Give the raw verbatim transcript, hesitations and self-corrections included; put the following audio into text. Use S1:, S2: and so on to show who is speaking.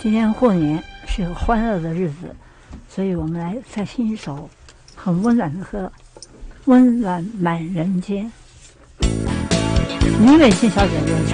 S1: 今天过年是个欢乐的日子，所以我们来再听一首很温暖的歌，《温暖满人间》。李美庆小姐姐唱。